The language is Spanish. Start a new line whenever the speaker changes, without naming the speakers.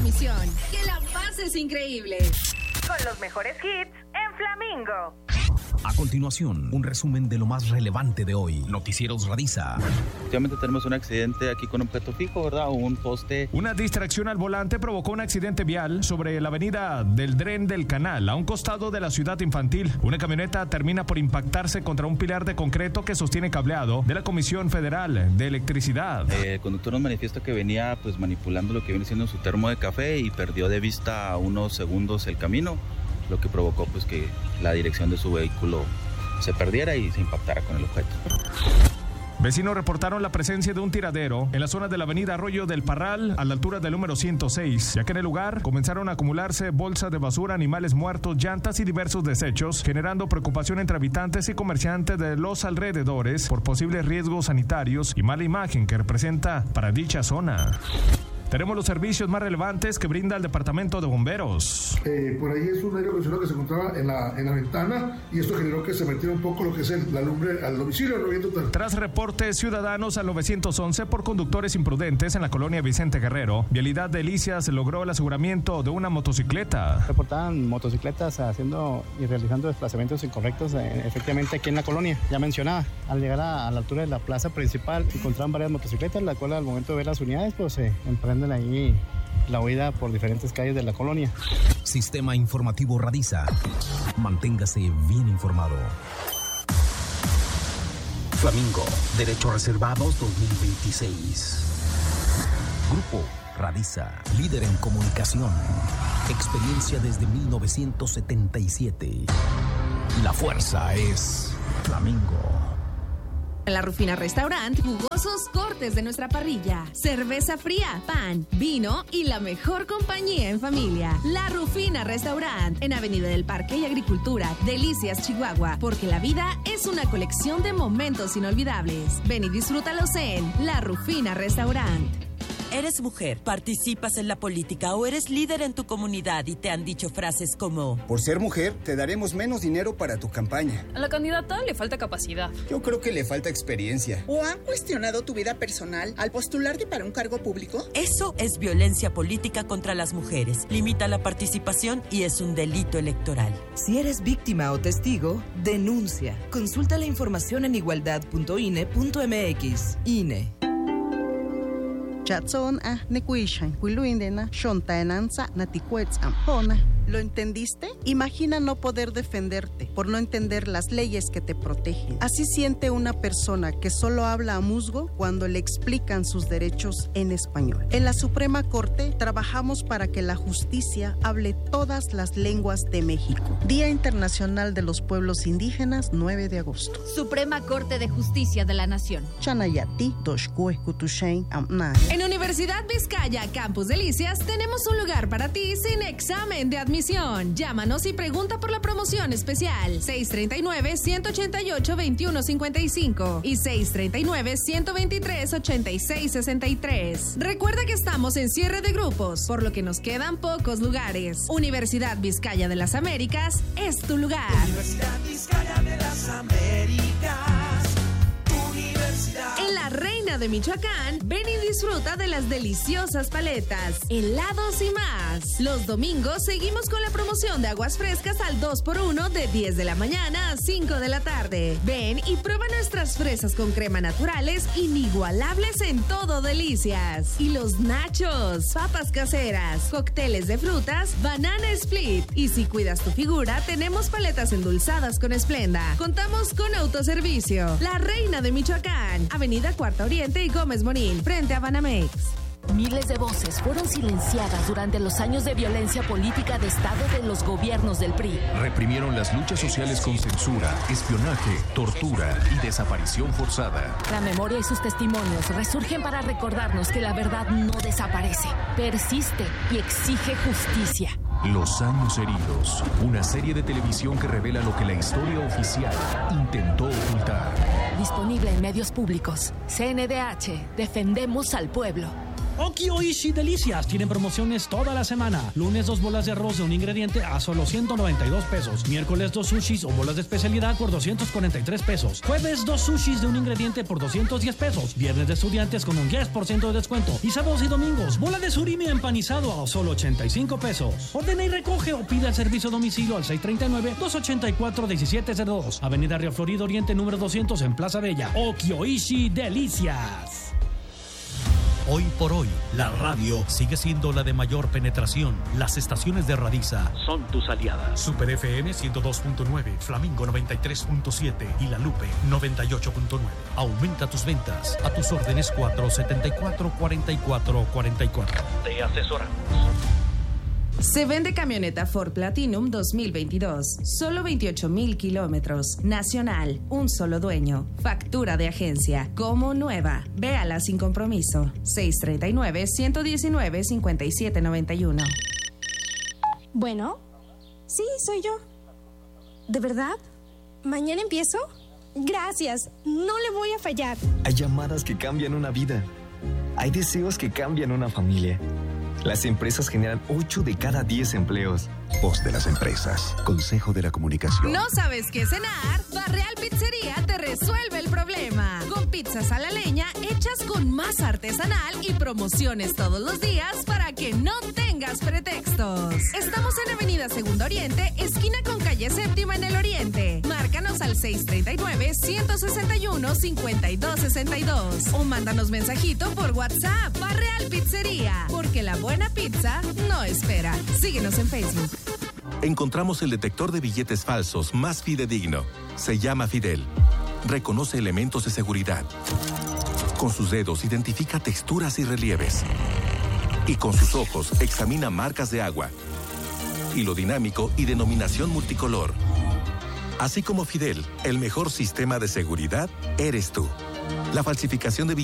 admisión. Que la pases increíble.
Con los mejores hits en Flamingo.
A continuación, un resumen de lo más relevante de hoy. Noticieros Radiza.
Últimamente tenemos un accidente aquí con un objeto fijo, ¿verdad? Un poste.
Una distracción al volante provocó un accidente vial sobre la avenida del Dren del Canal, a un costado de la ciudad infantil. Una camioneta termina por impactarse contra un pilar de concreto que sostiene cableado de la Comisión Federal de Electricidad.
El conductor nos manifiesta que venía pues manipulando lo que viene siendo su termo de café y perdió de vista unos segundos el camino, lo que provocó pues que la dirección de su vehículo se perdiera y se impactara con el objeto.
Vecinos reportaron la presencia de un tiradero en la zona de la avenida Arroyo del Parral, a la altura del número 106, ya que en el lugar comenzaron a acumularse bolsas de basura, animales muertos, llantas y diversos desechos, generando preocupación entre habitantes y comerciantes de los alrededores por posibles riesgos sanitarios y mala imagen que representa para dicha zona. Tenemos los servicios más relevantes que brinda el Departamento de Bomberos.
Por ahí es un aire acondicionado que se encontraba en la ventana y esto generó que se metiera un poco lo que es la lumbre al domicilio.
Tras reportes ciudadanos al 911 por conductores imprudentes en la colonia Vicente Guerrero, Vialidad Delicias logró el aseguramiento de una motocicleta.
Reportaban motocicletas haciendo y realizando desplazamientos incorrectos efectivamente aquí en la colonia, ya mencionada. Al llegar a la altura de la plaza principal encontraron varias motocicletas, la cual al momento de ver las unidades pues se emprenden ahí la huida por diferentes calles de la colonia.
Sistema Informativo Radiza. Manténgase bien informado. Flamingo, Derechos Reservados 2026. Grupo Radiza, líder en comunicación. Experiencia desde 1977. La fuerza es Flamingo.
En La Rufina Restaurant, jugosos cortes de nuestra parrilla, cerveza fría, pan, vino y la mejor compañía en familia. La Rufina Restaurant, en Avenida del Parque y Agricultura, Delicias, Chihuahua, porque la vida es una colección de momentos inolvidables. Ven y disfrútalos en La Rufina Restaurant.
Eres mujer, participas en la política o eres líder en tu comunidad y te han dicho frases como:
por ser mujer, te daremos menos dinero para tu campaña.
A la candidata le falta capacidad.
Yo creo que le falta experiencia.
¿O han cuestionado tu vida personal al postularte para un cargo público?
Eso es violencia política contra las mujeres. Limita la participación y es un delito electoral.
Si eres víctima o testigo, denuncia. Consulta la información en igualdad.ine.mx. INE.
Chatson nekuishan huiluindena shontaenanza natikuetz ampona. ¿Lo entendiste? Imagina no poder defenderte por no entender las leyes que te protegen. Así siente una persona que solo habla a musgo cuando le explican sus derechos en español. En la Suprema Corte trabajamos para que la justicia hable todas las lenguas de México. Día Internacional de los Pueblos Indígenas, 9 de agosto.
Suprema Corte de Justicia de la Nación.
Chanayati, Doshkue, Kutushain, Amna.
En Universidad Vizcaya, Campus Delicias, tenemos un lugar para ti sin examen de admisión. Llámanos y pregunta por la promoción especial 639-188-2155 y 639-123-8663. Recuerda que estamos en cierre de grupos, por lo que nos quedan pocos lugares. Universidad Vizcaya de las Américas es tu lugar.
Universidad Vizcaya de las Américas.
En la Reina de Michoacán, ven y disfruta de las deliciosas paletas, helados y más. Los domingos seguimos con la promoción de aguas frescas al 2x1 de 10 de la mañana a 5 de la tarde. Ven y prueba nuestras fresas con crema naturales inigualables en todo Delicias. Y los nachos, papas caseras, cócteles de frutas, banana split. Y si cuidas tu figura, tenemos paletas endulzadas con Esplenda. Contamos con autoservicio. La Reina de Michoacán, Avenida Cuarta Oriente y Gómez Morín, frente a Banamex.
Miles de voces fueron silenciadas durante los años de violencia política de Estado de los gobiernos del PRI.
Reprimieron las luchas sociales con censura, espionaje, tortura y desaparición forzada.
La memoria y sus testimonios resurgen para recordarnos que la verdad no desaparece, persiste y exige justicia.
Los años heridos, una serie de televisión que revela lo que la historia oficial intentó ocultar.
Disponible en medios públicos. CNDH, defendemos al pueblo.
Okioishi Delicias tienen promociones toda la semana. Lunes 2 bolas de arroz de un ingrediente a solo 192 pesos. Miércoles 2 sushis o bolas de especialidad por 243 pesos. Jueves 2 sushis de un ingrediente por 210 pesos. Viernes de estudiantes con un 10% de descuento. Y sábados y domingos, bola de surimi empanizado a solo 85 pesos. Ordena y recoge o pide el servicio a domicilio al 639-284-1702. Avenida Río Florido Oriente número 200 en Plaza Bella. Okioishi Delicias.
Hoy por hoy, la radio sigue siendo la de mayor penetración. Las estaciones de Radiza son tus aliadas. Super FM 102.9, Flamingo 93.7 y La Lupe 98.9. Aumenta tus ventas. A tus órdenes 474-4444. Te asesoramos.
Se vende camioneta Ford Platinum 2022. Solo 28,000 kilómetros. Nacional. Un solo dueño. Factura de agencia. Como nueva. Véala sin compromiso. 639-119-5791.
Bueno. Sí, soy yo. ¿De verdad? ¿Mañana empiezo? Gracias. No le voy a fallar.
Hay llamadas que cambian una vida. Hay deseos que cambian una familia. Las empresas generan 8 de cada 10 empleos.
Voz de las empresas. Consejo de la Comunicación.
¿No sabes qué cenar? Barreal Pizzería te resuelve el problema. Con pizzas a la leña hechas con masa artesanal y promociones todos los días para que no tengas pretextos. Estamos en Avenida Segunda Oriente, esquina con calle Séptima en el Oriente. Márcanos al 639-161-5262 o mándanos mensajito por WhatsApp. Barreal Pizzería, porque la buena pizza no espera. Síguenos en Facebook.
Encontramos el detector de billetes falsos más fidedigno. Se llama Fidel. Reconoce elementos de seguridad. Con sus dedos identifica texturas y relieves. Y con sus ojos examina marcas de agua. Hilo dinámico y denominación multicolor. Así como Fidel, el mejor sistema de seguridad eres tú. La falsificación de billetes